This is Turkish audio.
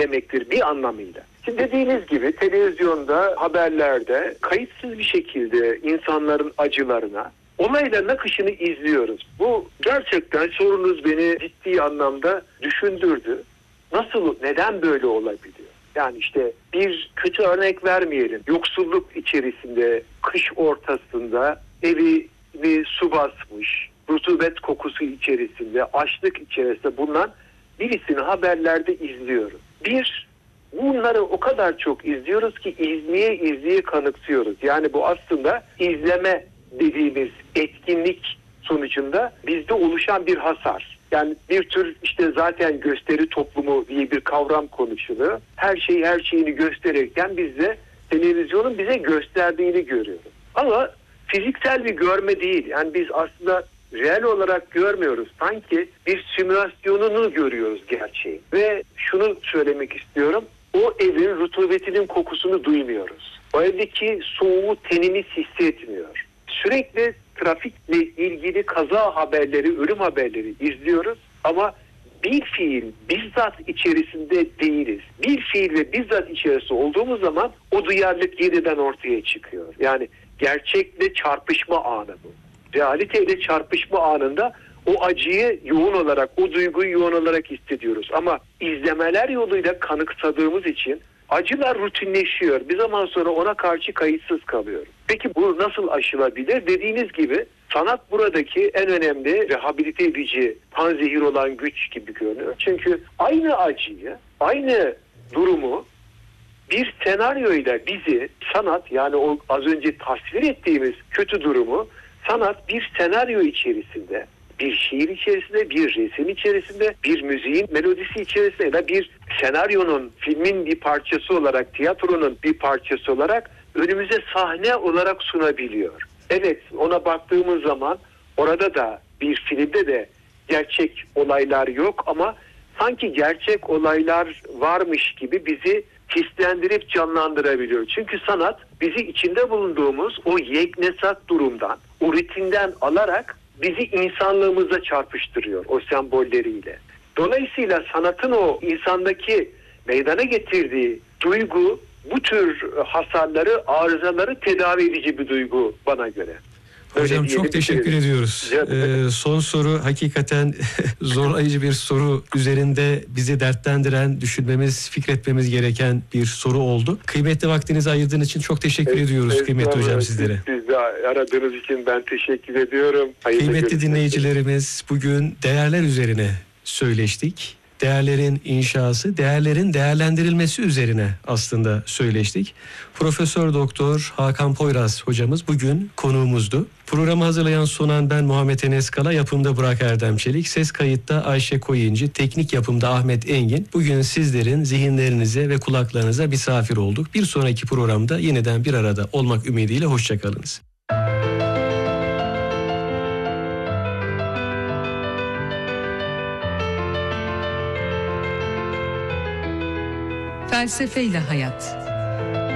demektir bir anlamıyla. Şimdi dediğiniz gibi televizyonda, haberlerde kayıtsız bir şekilde insanların acılarına, olayların akışını izliyoruz. Bu gerçekten sorunuz beni ciddi anlamda düşündürdü. Nasıl, neden böyle olabiliyor? Yani işte bir kötü örnek vermeyelim. Yoksulluk içerisinde, kış ortasında evi su basmış, rutubet kokusu içerisinde, açlık içerisinde bulunan birisini haberlerde izliyoruz. Bunları o kadar çok izliyoruz ki izleye kanıksıyoruz. Yani bu aslında izleme dediğimiz etkinlik sonucunda bizde oluşan bir hasar. Yani bir tür işte zaten gösteri toplumu diye bir kavram konuşuluyor. Her şeyini gösterirken biz de televizyonun bize gösterdiğini görüyoruz. Ama fiziksel bir görme değil. Yani biz aslında reel olarak görmüyoruz. Sanki bir simülasyonunu görüyoruz gerçeği. Ve şunu söylemek istiyorum. O evin rutubetinin kokusunu duymuyoruz. O evdeki soğuğu tenimiz hissetmiyor. Sürekli trafikle ilgili kaza haberleri, ölüm haberleri izliyoruz ama bir fiil bizzat içerisinde değiliz. Bir fiil ve bizzat içerisinde olduğumuz zaman o duyarlılık yeniden ortaya çıkıyor. Yani gerçekle çarpışma anı bu. Realiteyle çarpışma anında o acıyı yoğun olarak, o duyguyu yoğun olarak hissediyoruz. Ama izlemeler yoluyla kanıksadığımız için acılar rutinleşiyor. Bir zaman sonra ona karşı kayıtsız kalıyoruz. Peki bu nasıl aşılabilir? Dediğiniz gibi sanat buradaki en önemli rehabilite edici, panzehir olan güç gibi görünüyor. Çünkü aynı acıyı, aynı durumu bir senaryoyla bizi sanat, yani o az önce tasvir ettiğimiz kötü durumu sanat bir senaryo içerisinde, bir şiir içerisinde, bir resim içerisinde, bir müziğin melodisi içerisinde ya da bir senaryonun, filmin bir parçası olarak, tiyatronun bir parçası olarak önümüze sahne olarak sunabiliyor. Evet, ona baktığımız zaman orada da bir filmde de gerçek olaylar yok ama sanki gerçek olaylar varmış gibi bizi hislendirip canlandırabiliyor. Çünkü sanat bizi içinde bulunduğumuz o yeknesat durumdan, o rutinden alarak bizi insanlığımıza çarpıştırıyor o sembolleriyle. Dolayısıyla sanatın o insandaki meydana getirdiği duygu bu tür hasarları, arızaları tedavi edici bir duygu bana göre. Hocam çok teşekkür ediyoruz. Son soru hakikaten zorlayıcı bir soru, üzerinde bizi dertlendiren, düşünmemiz, fikretmemiz gereken bir soru oldu. Kıymetli vaktinizi ayırdığınız için çok teşekkür ediyoruz kıymetli hocam sizlere. Siz de aradığınız için ben teşekkür ediyorum. Kıymetli dinleyicilerimiz, bugün değerler üzerine söyleştik. Değerlerin inşası, değerlerin değerlendirilmesi üzerine aslında söyleştik. Profesör Doktor Hakan Poyraz hocamız bugün konuğumuzdu. Programı hazırlayan, sunan ben Muhammed Enes Kala, yapımda Burak Erdemçelik, ses kayıtta Ayşe Koyuncu, teknik yapımda Ahmet Engin. Bugün sizlerin zihinlerinize ve kulaklarınıza misafir olduk. Bir sonraki programda yeniden bir arada olmak ümidiyle hoşçakalınız. Felsefeyle hayat.